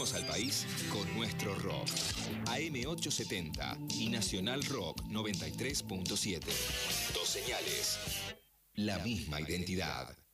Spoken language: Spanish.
Unimos al país con nuestro rock. AM870 y Nacional Rock 93.7. Dos señales. La misma identidad.